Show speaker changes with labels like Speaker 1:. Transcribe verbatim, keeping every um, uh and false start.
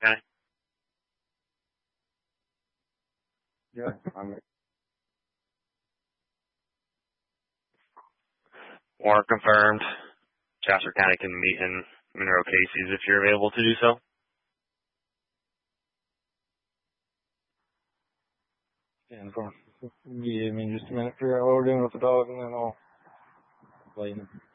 Speaker 1: Okay.
Speaker 2: Yeah, I'm.
Speaker 1: Warrant confirmed. Jasper County can meet in Monroe Casey's if you're available to do so.
Speaker 2: And for, yeah, I mean, just a minute, figure out what we're doing with the dog, and then I'll blame him.